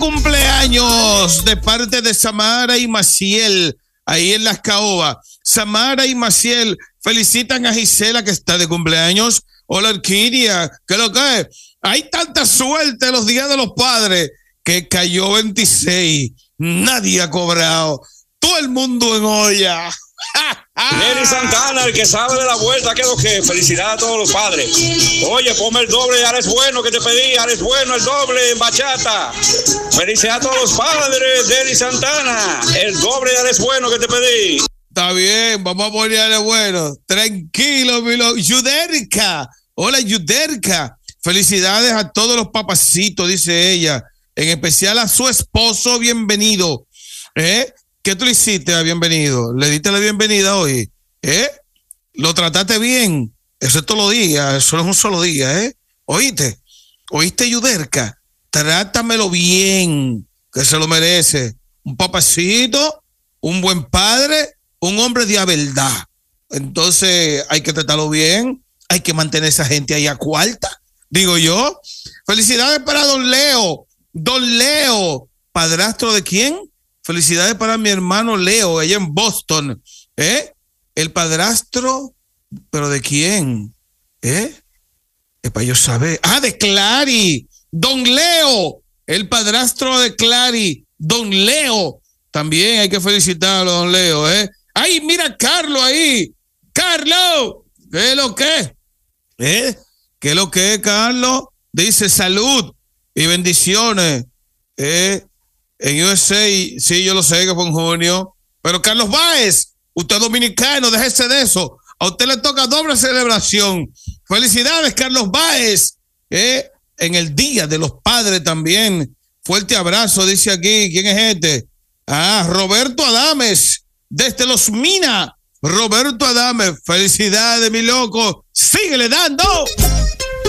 cumpleaños de parte de Samara y Maciel, ahí en Las Caobas. Samara y Maciel felicitan a Gisela, que está de cumpleaños. Hola, Orquídea, ¿qué es lo que es? Hay tanta suerte los días de los padres que cayó 26. Nadie ha cobrado. Todo el mundo en olla. Nelly Santana, el que sabe de la vuelta, que es lo que. Felicidades a todos los padres. Oye, ponme el doble de Alex Bueno que te pedí. Alex Bueno, el doble en bachata. Felicidades a todos los padres. Nelly Santana, el doble de Alex Bueno que te pedí. Está bien, vamos a ponerle bueno. Tranquilo, mi loco. Yuderka. Hola, Yuderka. Felicidades a todos los papacitos, dice ella. En especial a su esposo, bienvenido. ¿Qué tú le hiciste a bienvenido? ¿Le diste la bienvenida hoy? ¿Lo trataste bien? Eso es todos los días, eso no es un solo día, ¿Oíste? ¿Oíste, Yuderka? Trátamelo bien, que se lo merece. Un papacito, un buen padre, un hombre de verdad. Entonces hay que tratarlo bien, hay que mantener a esa gente ahí a cuarta, digo yo. Felicidades para don Leo. Don Leo, ¿padrastro de quién? Felicidades para mi hermano Leo, allá en Boston. El padrastro, ¿pero de quién? Es para yo saber. Ah, de Clary. Don Leo, el padrastro de Clary. Don Leo, también hay que felicitarlo, don Leo. Ay, mira Carlos ahí. Carlos, ¿qué es lo que? ¿Qué es lo que, Carlos? Dice salud y bendiciones. En USA, sí, yo lo sé que fue en junio, pero Carlos Báez, usted es dominicano, déjese de eso. A usted le toca doble celebración. Felicidades, Carlos Báez. En el Día de los Padres también. Fuerte abrazo, dice aquí. ¿Quién es este? Ah, Roberto Adames, desde Los Minas. Roberto Adames, felicidades, mi loco. Síguele dando.